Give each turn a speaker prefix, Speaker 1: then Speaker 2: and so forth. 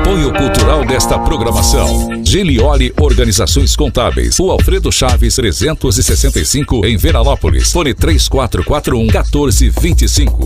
Speaker 1: Apoio cultural desta programação: Gilioli Organizações Contábeis, o Alfredo Chaves 365 em Veranópolis. Fone 3441 1425.